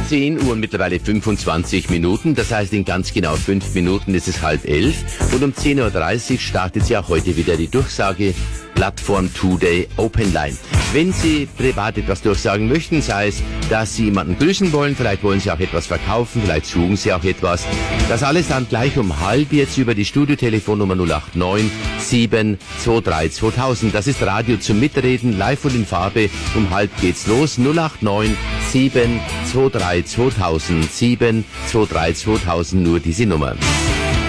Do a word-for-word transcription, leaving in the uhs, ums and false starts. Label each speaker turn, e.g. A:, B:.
A: zehn Uhr und mittlerweile fünfundzwanzig Minuten. Das heißt, in ganz genau fünf Minuten ist es halb elf. Und um zehn Uhr dreißig startet ja heute wieder die Durchsage Plattform Today Open Line. Wenn Sie privat etwas durchsagen möchten, sei es, dass Sie jemanden grüßen wollen, vielleicht wollen Sie auch etwas verkaufen, vielleicht suchen Sie auch etwas. Das alles dann gleich um halb jetzt über die Studiotelefonnummer null acht neun sieben zwei drei zweitausend. Das ist Radio zum Mitreden, live und in Farbe. Um halb geht's los. null acht neun sieben zwei drei zweitausend. sieben zwei drei zweitausend, nur diese Nummer.